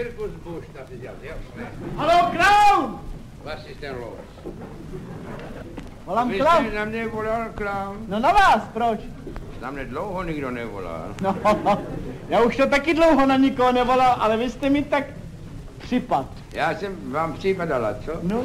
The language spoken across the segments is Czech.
Cirkus Bush, tak si dělat, jasné. Haló, klaun! Vlastně ten los. Volám Vy klaun. jste na mě volal, klaun? No na vás, proč? Na mě dlouho nikdo nevolal. No, já už to taky dlouho na nikoho nevolal, ale vy jste mi tak připad. Já jsem vám připadala, co? No,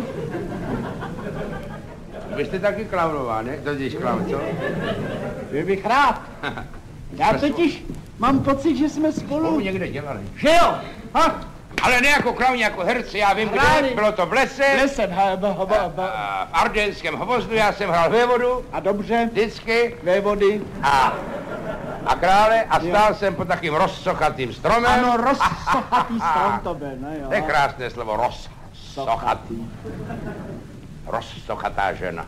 Vy jste taky klaunová, ne? To jsi klaun, co? byl bych rád. Já totiž mám pocit, že jsme Spolu spolu... někde dělali. Že jo? Ha? Ale ne jako klauni, jako herci, já vím, Hráli. kde. Bylo to v lese. Lesem, V Ardenském hvozdu, já jsem hrál vévodu. A dobře, Vždycky. vévody. A krále a stál jsem pod takým rozsochatým stromem. Ano, rozsochatý strom to byl, no jo. To je krásné slovo, rozsochatý. Rozsochatá žena.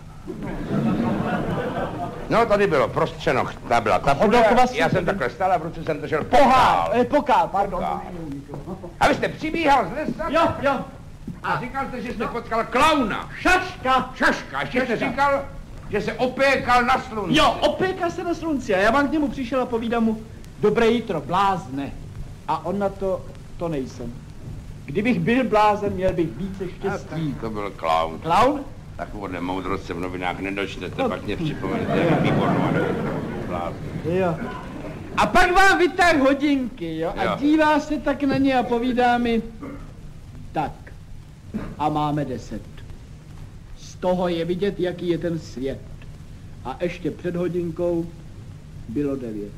No, tady bylo prostřeno, ta byla ta půda, já jsem takhle stál a v ruce jsem držel pokal. Pokal, pardon. A vy jste přibíhal z lesa Jo. a říkal jste, že jste potkal klauna. Šaška. Šaška, ještě jste říkal, že se opékal na slunci. Jo, opékal se na slunci a já vám k němu přišel a povídám mu, dobré jitro, blázne. A on na to nejsem. Kdybych byl blázen, měl bych více štěstí. To byl klaun. Klaun? Takovouhle moudrost se v novinách nedočtete, pak mě připomenete, jak výbornou blázen. Jo. A pak vám vytáh hodinky, jo, a Jo. dívá se tak na ně a povídá mi, tak, a máme 10. Z toho je vidět, jaký je ten svět. A ještě před hodinkou bylo 9.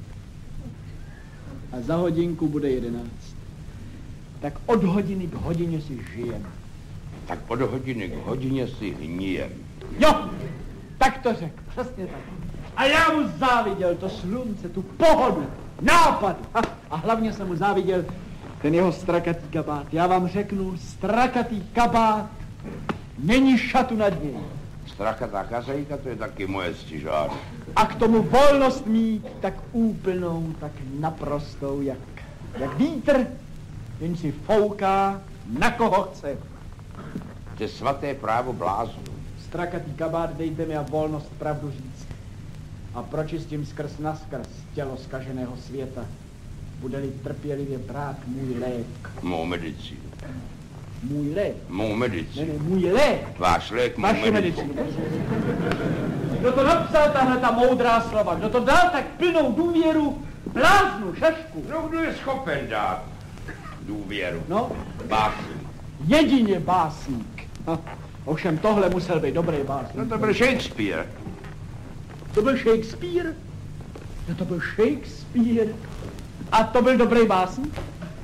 A za hodinku bude 11. Tak od hodiny k hodině si žijem. Tak od hodiny k hodině si hníjem. Jo, tak to řekl, přesně tak. A já mu záviděl to slunce, tu pohodu, nápad. A hlavně jsem mu záviděl ten jeho strakatý kabát. Já vám řeknu, strakatý kabát, není šatu nad něj. Strakatá kazajka, to je taky moje stěžár. A k tomu volnost mít tak úplnou, tak naprostou, jak vítr, jen si fouká, na koho chce. To je svaté právo bláznu. Strakatý kabát, dejte mi a volnost pravdu říct. A pročistím skrz naskrz tělo zkaženého světa. Bude-li trpělivě brát můj lék. Mou medicínu. Můj lék? Mou medicínu. Ne, můj lék. Váš lék, mou Vaši medicínu. medicínu. Kdo to napsal, tahle ta moudrá slova? Kdo to dal tak plnou důvěru bláznu, šašku? No, kdo je schopen dát důvěru? No, Básník. jedině básník. Ovšem tohle musel být dobrý básník. No to byl Shakespeare. To byl Shakespeare? No to byl Shakespeare. A to byl dobrý básník?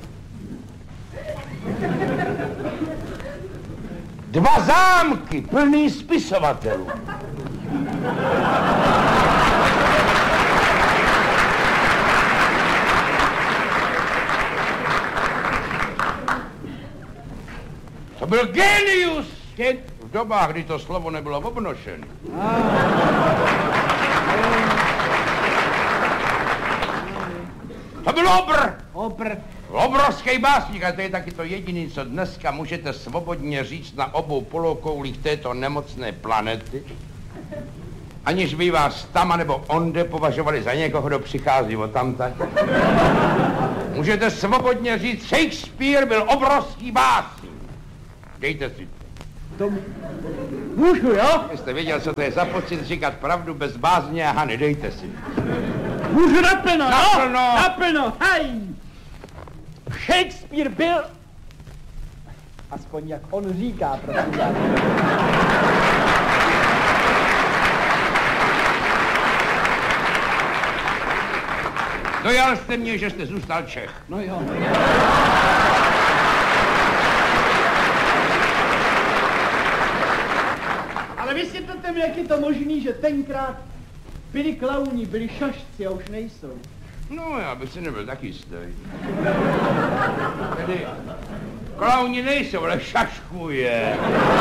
2 zámky plný spisovatelů. To byl genius. V dobách, kdy to slovo nebylo obnošené. To byl Obr. Obrovský básník, a to je taky to jediný, co dneska můžete svobodně říct na obou polokoulích této nemocné planety, aniž by vás tam nebo onde považovali za někoho, kdo přichází odtamtať. Můžete svobodně říct, Shakespeare byl obrovský básník. Dejte si To můžu, jo? Jste věděl, co to je za pocit říkat pravdu bez bázně a hany, dejte si. Můžu naplno, Naplno. no? Naplno, hej! Shakespeare byl... Aspoň jak on říká, prosím vás. Dojal jste mě, že jste zůstal Čech. No jo. Ale vysvětlete mi, jak je to možný, že tenkrát byli klauni, byli šašci a už nejsou. No, já bych si nebyl taky jistý. Tedy, klauni nejsou, ale šašku je.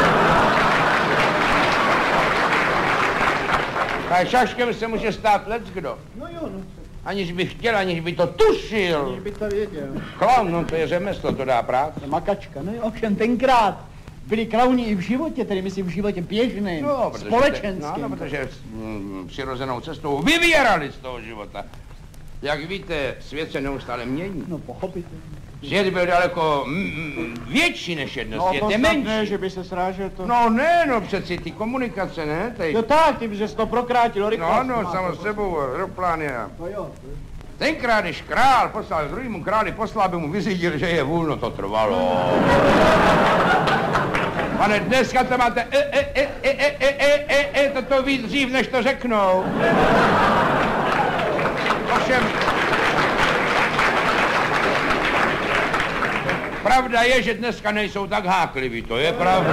A šaškem se může stát leckdo. No jo, no. Aniž by chtěl, aniž by to tušil. Aniž by to věděl. Klaun, no to je řemeslo, to dá práci. Makačka, no jo, ovšem tenkrát byli klauni i v životě, tedy myslím v životě běžném, společenském. No, protože přirozenou cestou vyvěrali z toho života. Jak víte, svět se neustále mění. No pochopitelně. Svět byl daleko větší než jedno, svět je menší. Ne, že by se srážel to. No ne, no přeci ty komunikace, ne? Teď. No tak, ty bys to prokrátil rychlost. No, samo sebou, aeroplány a... No jo. Tenkrát, když král poslal druhému králi, poslal, aby mu vyřídil, že je vůl, no to trvalo. Pane, dneska to máte toto víc dřív, než to řeknou. Ovšem, pravda je, že dneska nejsou tak hákliví, to je pravda.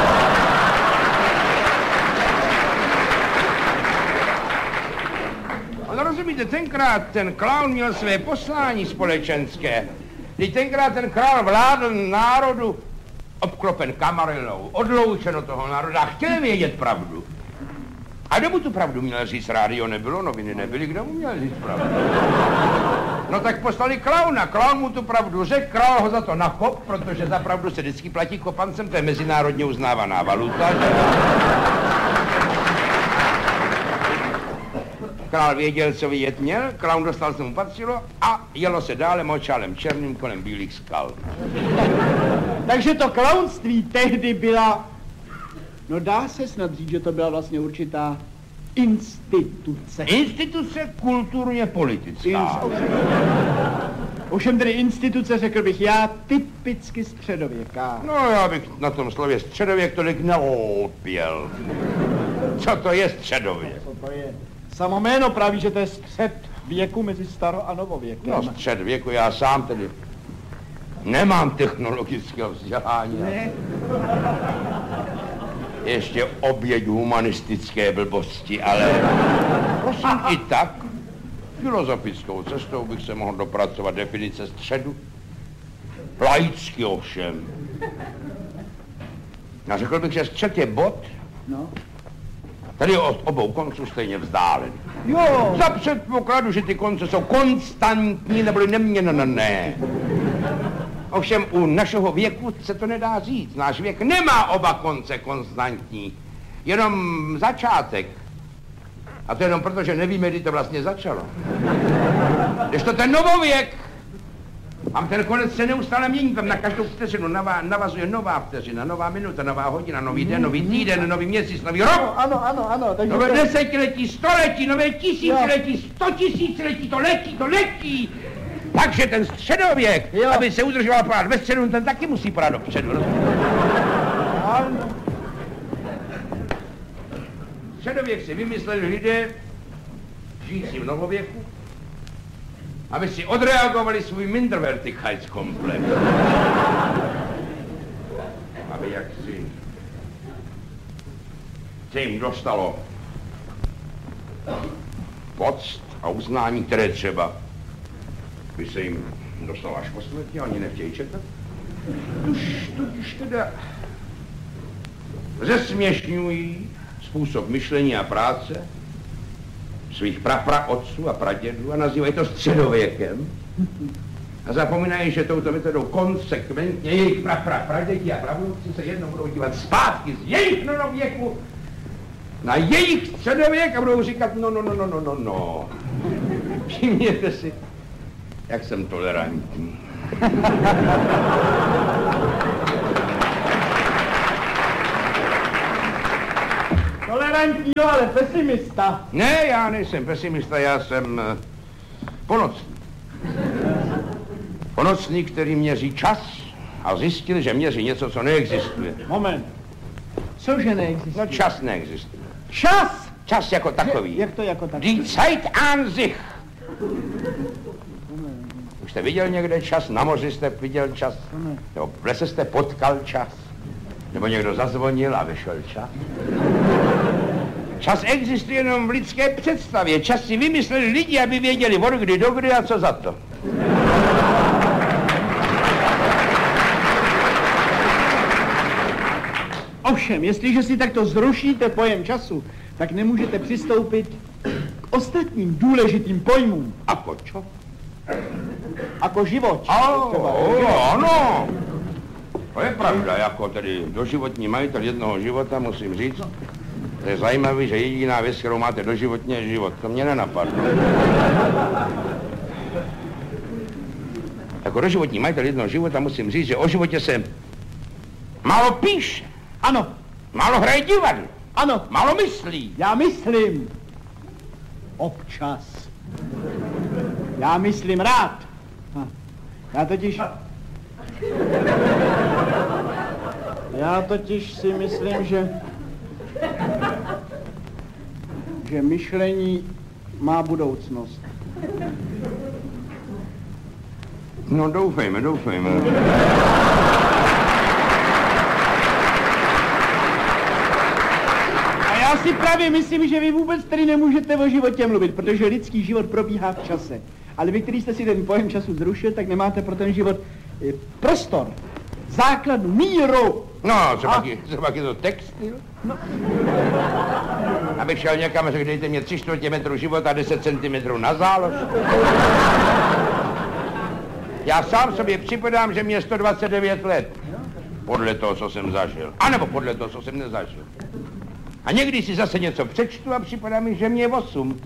Ale rozumíte, tenkrát ten klaun měl své poslání společenské. Když tenkrát ten král vládl národu obklopen kamarilou, odloučen od toho národa a chtěl vědět pravdu. A kdo mu tu pravdu měl říct? Rádio nebylo, noviny nebyly, kdo mu měl říct pravdu? No tak poslali klauna, klaun mu tu pravdu řekl, král ho za to nakop, protože za pravdu se vždycky platí kopancem, to je mezinárodně uznávaná valuta, že? Král věděl, co vědět měl, klaun dostal, co mu patřilo a jelo se dále močálem černým kolem bílých skal. Takže to klaunství tehdy byla, no dá se snad říct, že to byla vlastně určitá instituce. Instituce kulturně politická. Ovšem tedy instituce, řekl bych já, typicky středověká. No já bych na tom slově středověk tolik neopěl. Co to je středověk? Co to je? Samo jméno praví, že to je střed věku mezi staro- a novověkem. No střed věku, já sám tedy nemám technologického vzdělání. Ne. Ještě oběť humanistické blbosti, ale prosím i tak filozofickou cestou bych se mohl dopracovat definice středu. Laicky ovšem. A řekl bych, že střed je bod, No. tady je od obou konců stejně vzdálen. Jo. Za předpokladu, že ty konce jsou konstantní neboli neměnné. Ovšem u našeho věku se to nedá říct. Náš věk nemá oba konce konstantní. Jenom začátek. A to jenom proto, že nevíme, kdy to vlastně začalo. Když to ten novověk, tam ten konec se neustále mění, tam na každou vteřinu navazuje nová vteřina, nová minuta, nová hodina, nový den, nový týden, nový měsíc, nový rok. Ano, takže Nové to... desetiletí, století, nové tisíciletí, 100 tisíciletí, to letí. Takže ten středověk, Jo. aby se udržoval pořád ve středu, ten taky musí pořád dopředu. Ano. Středověk si vymysleli lidé, žijící v novověku, aby si odreagovali svůj Minderwertigkeitskomplex. Aby jaksi se jim dostalo poct a uznání, které třeba by se jim dostalo až po smrti, oni nechtějí čekat. Tudíž teda zesměšňují způsob myšlení a práce svých praotců a pradědů a nazývají to středověkem. A zapomínají, že touto metodou konsekventně jejich pradědi a pravnouci se jednou budou dívat zpátky z jejich novověku na jejich středověk a budou říkat no. Všimněte si, jak jsem tolerantní. Tolerantní, jo, ale pesimista. Ne, já nejsem pesimista, já jsem ponocník. Ponocník, který měří čas a zjistil, že měří něco, co neexistuje. Moment. Cože neexistuje? No čas neexistuje. Čas! Čas jako takový. Jak to jako takový? Die Zeit an sich. Už jste viděl někde čas? Na moři jste viděl čas? Nebo v lese jste potkal čas? Nebo někdo zazvonil a vyšel čas? Čas existuje jenom v lidské představě. Čas si vymysleli lidi, aby věděli od kdy do kdy a co za to. Ovšem, jestliže si takto zrušíte pojem času, tak nemůžete přistoupit k ostatním důležitým pojmům. Ako čo? Jako život. Ano. To je pravda, jako tedy doživotní majitel jednoho života, musím říct. To je zajímavé, že jediná věc, kterou máte doživotně, je život. To mě nenapadlo. Jako doživotní majitel jednoho života musím říct, že o životě se málo píše, Ano, málo hraje divadlo, ano, málo myslí. já myslím. Občas. Já myslím rád. Já totiž si myslím, že myšlení má budoucnost. No doufejme. A já si právě myslím, že vy vůbec tady nemůžete o životě mluvit, protože lidský život probíhá v čase. Ale vy, který jste si ten pojem času zrušil, tak nemáte pro ten život prostor, základnu, míru. No, třeba je to textil. No. Abych šel někam a řekl, dejte mě 3/4 metru života, 10 cm na zálož. Já sám sobě připadám, že mě 129 let. Podle toho, co jsem zažil. A nebo podle toho, co jsem nezažil. A někdy si zase něco přečtu a připadá mi, že mě je 8.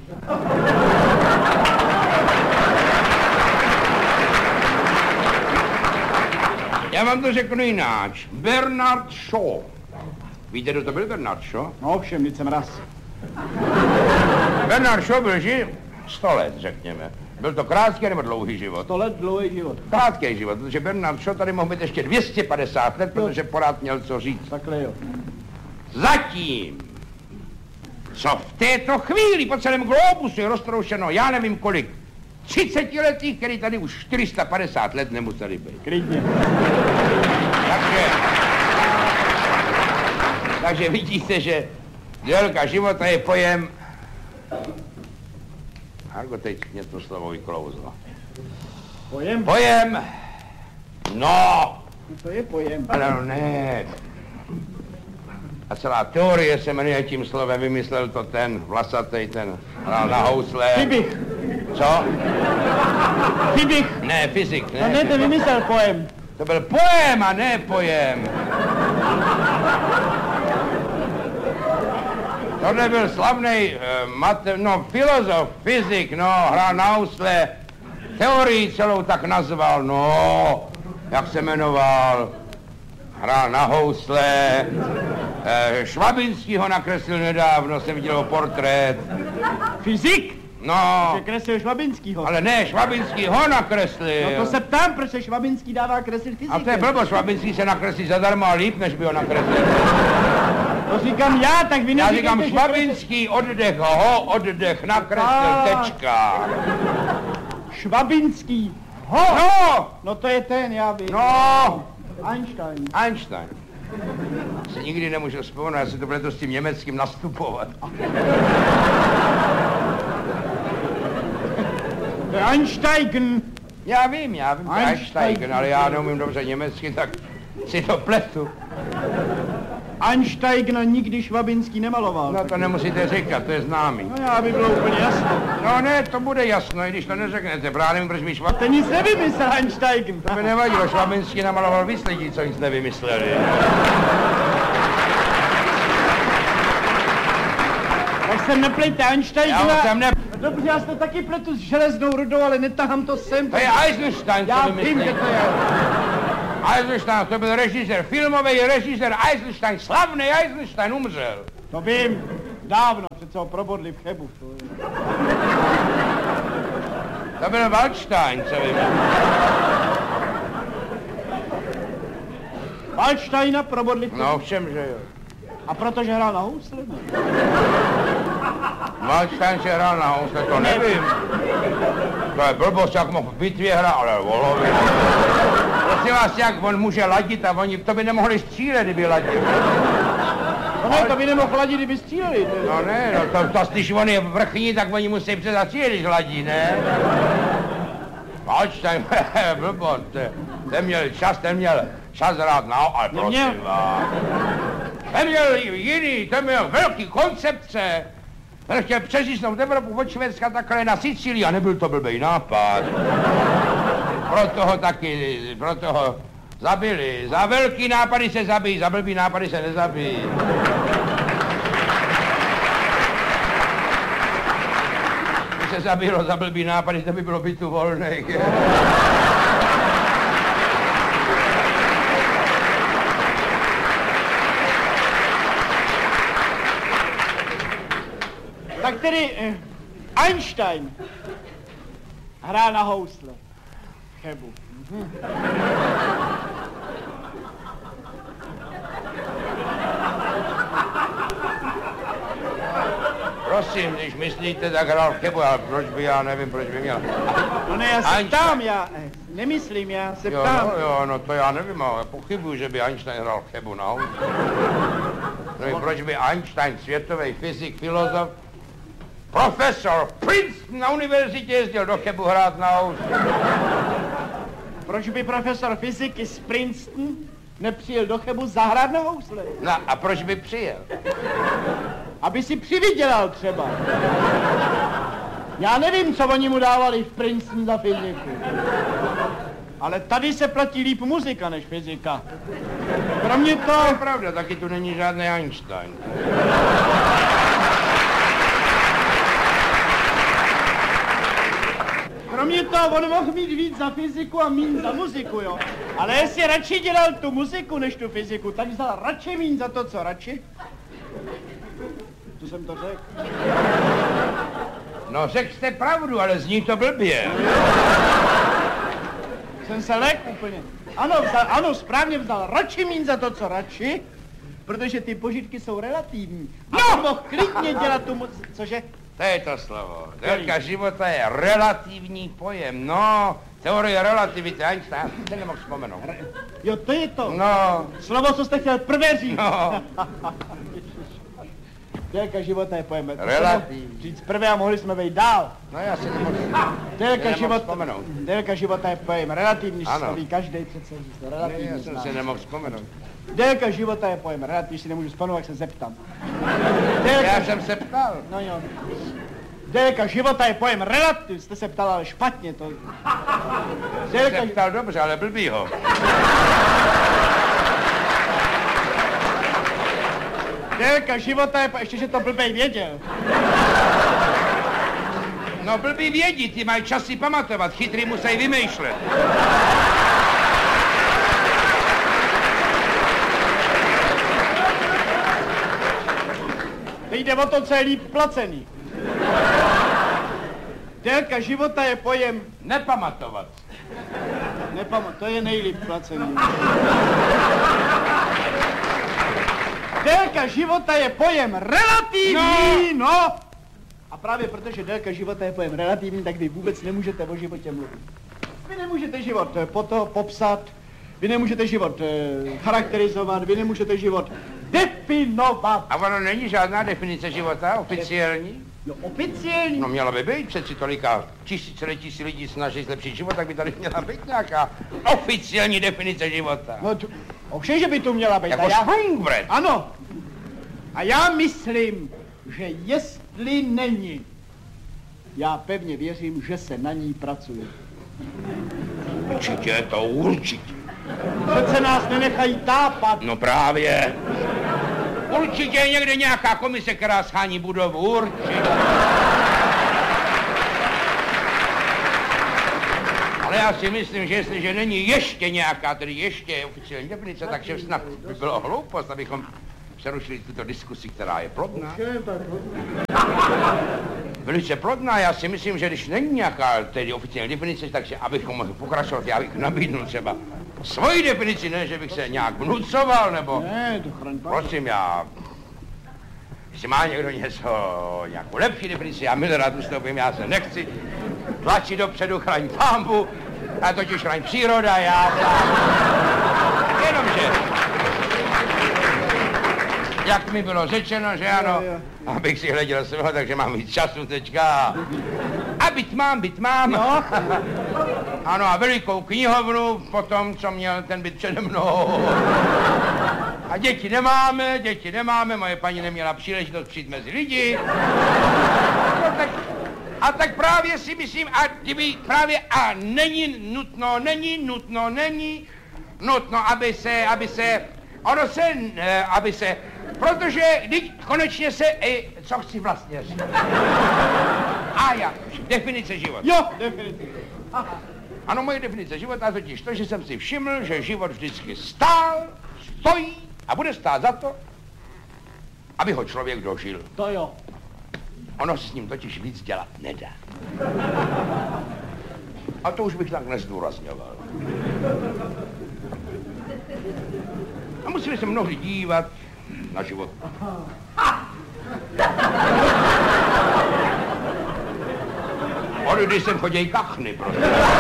Já vám to řeknu jináč. Bernard Shaw. Víte, kdo to byl Bernard Shaw? No ovšem, nic jsem raz. Bernard Shaw byl živ 100 let, řekněme. Byl to krátký nebo dlouhý život? 100 let dlouhý život. Krátký život, protože Bernard Shaw tady mohl být ještě 250 let, protože pořád měl co říct. Takhle jo. Zatím, co v této chvíli po celém globusu je roztroušeno, já nevím kolik, 30letých, který tady už 450 let nemuseli být. Klidně. Takže vidíte, že délka života je pojem... Hargo, teď mě to slovo vyklouzlo. Pojem? Pojem... No! To je pojem. Ale no ne. A celá teorie se jmenuje tím slovem, vymyslel to ten vlasatej, ten hrál na housle. Fibich. Co? Fibich. Ne, fyzik, ne. To ne, to vymyslel pojem. To byl pojem a ne pojem. Tohle byl slavnej filozof, fyzik, hrál na housle. Teorii celou tak nazval, jak se jmenoval. Hrál na housle. Švabinský ho nakreslil nedávno, jsem viděl ho portrét. Fyzik? No. Že kreslil Švabinskýho. Ale ne, Švabinský ho nakreslil. No to se ptám, proč se Švabinský dává kreslit fyzikem. A to je blbo, Švabinský se nakreslí zadarmo a líp, než by ho nakreslil. To říkám já, tak vy Já neříkáte, říkám že... Švabinský, oddech, nakreslil, tečka. Švabinský. No to je ten, já vím. No. Einstein. Si nikdy nemůžu vzpomenout, já si to bude s tím německým nastupovat. To je Einsteigen. Já vím, Einsteigen, ale já neumím dobře německy, tak si to pletu. Einsteigena nikdy Švabinský nemaloval. No to nemusíte říkat, to je známý. No já by bylo úplně jasno. No ne, to bude jasno, i když to neřeknete, právě nevím, proč mi To nic nevymyslel Einsteigen. To by nevadilo, Švabinský namaloval víc lidí, co nic nevymysleli. Tak jsem neplejte Einsteigena. Já jsem Dobře, já to taky pletu s železnou rudou, ale netahám to sem. To je Eisenstein, já co vymyslel. vím, že to je. Eisenstein, to byl režisér, filmový režisér Eisenstein, slavný Eisenstein umřel. To vím, dávno, přece ho probodli v Chebu. To byl Waldstein, co vím. Waldsteina probodli v Chebu. No všem, že jo. A protože hrál na housle? Ne? Waldstein se hrál na housle, to nevím. To je blbost, jak mohl v bitvě hrát, ale volově. Prosím vás, jak on může ladit a oni to by nemohli střílet, kdyby ladil. No ne, to by nemohl ladit, kdyby stříleli. No ne, to když on je vrchní, tak oni musí přezastřílet, když ladí, ne? Waldstein, blbost, ten měl čas hrát na ale prosím vás. Ten měl jiný, ten měl velký koncepce. Ten chtěl přeříznout Evropu od Švédska takhle na Sicílii a nebyl to blbej nápad. Proto ho zabili. Za velký nápady se zabijí, za blbý nápady se nezabijí. Když se zabilo za blbý nápady, to by bylo bytu volných. tedy Einstein hrál na housle. Chebu. Prosím, když myslíte, tak hrál v Chebu, ale proč by, já nevím, proč by měl. No ne, já se ptám, já nemyslím, já se ptám. No to já nevím, ale pochybuju, že by Einstein hrál v Chebu na housle. No proč by Einstein, světový fyzik, filozof, profesor Princeton na univerzitě jezdil do Chebu hrát na housle? Proč by profesor fyziky z Princeton nepřijel do Chebu zahrát na housle? No a proč by přijel? Aby si přivydělal třeba. Já nevím, co oni mu dávali v Princeton za fyziku. Ale tady se platí líp muzika než fyzika. Kromě toho... To je pravda, taky tu není žádný Einstein. Kromě toho, on mohl mít víc za fyziku a míň za muziku, jo. Ale jestli radši dělal tu muziku než tu fyziku, tak vzal radši míň za to, co radši. To jsem to řekl. No řekl jste pravdu, ale zní to blbě. Jsem se lek úplně. Ano, správně vzal radši míň za to, co radši, protože ty požitky jsou relativní. A mohl klidně dělat tu cože? To je to slovo. Délka života je relativní pojem. No, teorie relativity Einstein, se nemohl vzpomenout. Jo, to je to. No. Slovo, co jste chtěl prvé říct. No. Délka života je pojem. Relativní. Říct prvé a mohli jsme vejít dál. No já si nemohl vzpomenout. Délka života je pojem. Relativní ano. sloví každý přece říct. Relativní Já jsem si nemohl vzpomenout. Délka života je pojem. Relativní si nemůžu vzpomenout, jak se zeptám. Já jsem se ptal. No jo. Délka života je pojem relativ. Jste se ptal, ale špatně to. Délka... Se ptal dobře, ale blbýho. Délka života je, ještě že to blbej věděl. No blbý vědí, ty mají čas si pamatovat, chytrý musí vymýšlet. Jde o to, co je líp placený. Délka života je pojem... Nepamatovat. To je nejlíp placený. Délka života je pojem relativní, no! A právě protože délka života je pojem relativní, tak vy vůbec nemůžete o životě mluvit. Vy nemůžete život popsat, vy nemůžete život charakterizovat, vy nemůžete život definovat. A ono není žádná definice života oficiální? No oficiální? No měla by být, přeci tolika tisíciletí si lidí snaží zlepšit život, tak by tady měla být nějaká oficiální definice života. No ovšem, že by tu měla být. Jako Sprungbred. Ano. A já myslím, že jestli není, já pevně věřím, že se na ní pracuje. Určitě, to určitě. Přece nás nenechají tápat. No právě. Určitě je někde nějaká komise, která schání budovu, určitě. Ale já si myslím, že jestliže není ještě nějaká, tedy ještě oficiální definice, takže snad by bylo hloupost, abychom přerušili tuto diskusi, která je plodná. Velice plodná, já si myslím, že když není nějaká tedy oficiální definice, takže abychom mohli pokračovat, já bych nabídnul třeba svoji definici, ne, že bych se nějak vnucoval, nebo... Ne, to chraň páč. Prosím, já... Jestli má někdo nějakou lepší definici, já milé rád ustoupím, já se nechci tlačit dopředu, chraň pambu, já totiž chraň příroda, já... Jenomže... Jak mi bylo řečeno, že ano, abych si hleděl svého, takže mám víc času teďka. A byt mám. No. Ano, a velikou knihovnu po tom, co měl ten byt přede mnou. A děti nemáme, moje paní neměla příležitost přijít mezi lidi. No, tak právě si myslím, není nutno, protože konečně se, co chci vlastně říct. A já, definice života. Jo, definice. Ano, moje definice života je totiž to, že jsem si všiml, že život vždycky stál, stojí a bude stát za to, aby ho člověk dožil. To jo. Ono se s ním totiž víc dělat nedá. A to už bych tak nezdůrazňoval. A musíme se mnohdy dívat na život. Od když sem choděj kachny, prostě.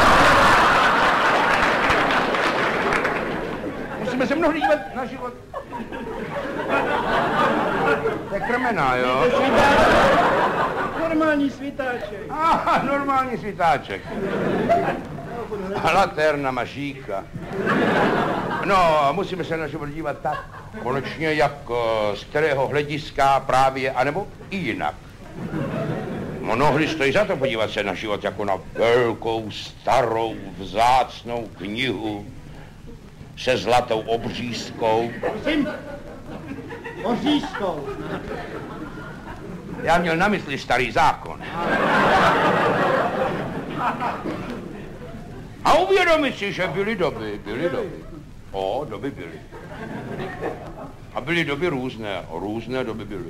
Musíme se mnohdy dívat na život. To je krmená, jo? Normální svítáček. Normální svítáček. Laterna, mažíka. No, musíme se na život dívat tak, konečně jak z kterého hlediska právě, anebo i jinak. Mnohdy stojí za to podívat se na život jako na velkou, starou, vzácnou knihu se zlatou obřízkou. Prosím, obřízkou. Já měl na mysli starý zákon. A uvědomit si, že byly doby. Doby byly. A byly doby různé doby byly.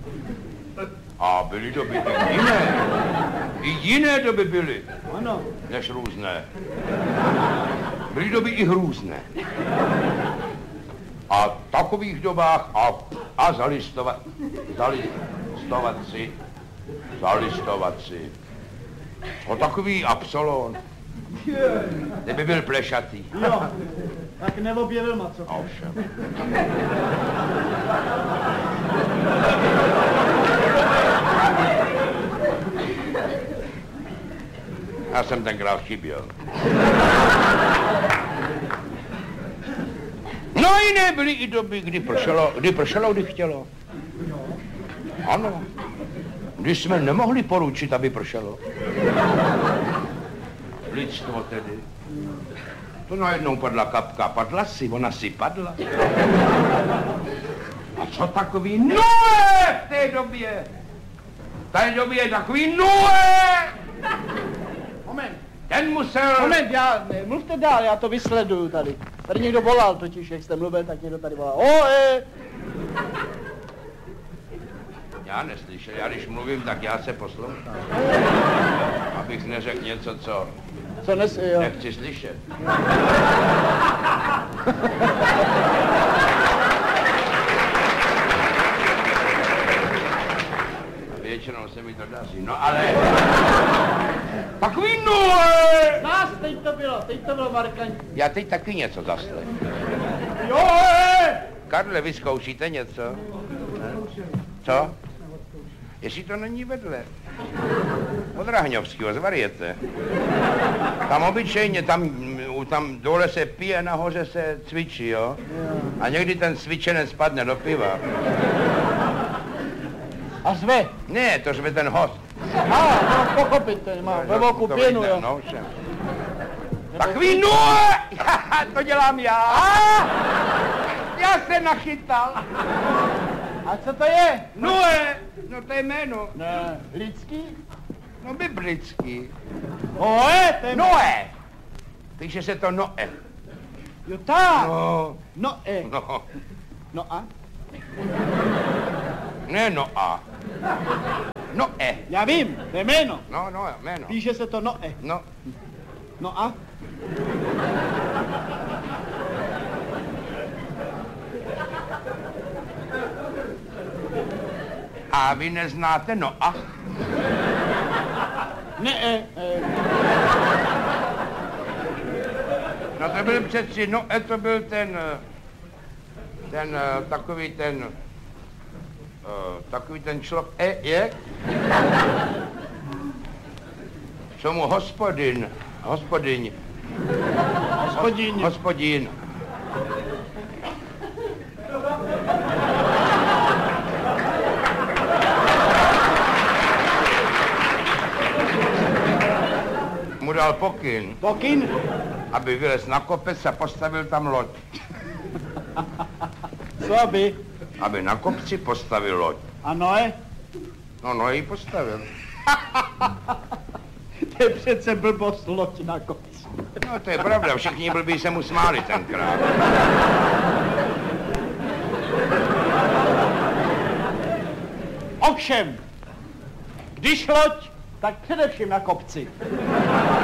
A byly doby i jiné. I jiné doby byly, Ano. než různé. Byly doby i hrůzné. A v takových dobách a zalistovat si. O takový Absolon. Kdyby byl plešatý. Jo, tak neobjevil maco. Ovšem. Já jsem tenkrát chyběl. No a jiné byly i doby, kdy pršelo, kdy chtělo. Ano. Když jsme nemohli poručit, aby pršelo. Lidstvo tedy. To najednou padla kapka. Padla si, ona si padla. A co takový Noé v té době? V té době je takový Noé! Moment. Ten musel... Moment, mluvte dál, já to vysleduju tady. Tady někdo volal totiž, jak jste mluvil, tak někdo tady volal. Já neslyšel, já když mluvím, tak já se poslouchám. Abych neřekl něco, co nechci slyšet. Většinou se mi to daří, no ale... Takový Noé! Nás, teď to bylo markantní. Já teď taky něco zaslech. Jo! Karle, vy zkoušíte něco? Co? Jestli to není vedle. Od Rahňovského, z Varieté. Tam obyčejně, tam dole se pije, nahoře se cvičí, jo? A někdy ten cvičenec spadne do piva. A zve? Ne, to řve ten host. No, pochopit, ten má ve velkou pěnu, jo. No, všem. Takový Noé! To dělám já. Já se nachytal. A co to je? Noé! No to je jméno. Ne, lidský? No biblický. Noé, to je... Noé! Píše se to Noé. Jo, tak. No. Noé. No. No a? Ne Noa. Noé. Já vím, to je jméno. No, jméno. Píše se to Noé. No. No a? A vy neznáte Noa? Ne, No to byl přeci, Noé to byl takový ten člověk, jak? Co mu hospodin. Mu dal pokyn. Pokyn? Aby vylez na kopec a postavil tam loď. Co aby? Aby na kopci postavil loď. A Noé? No, Noé ji postavil. To je přece blbost, loď na kopci. No, to je pravda, všichni blbí se mu smáli tenkrát. Ovšem, Když loď, tak především na kopci.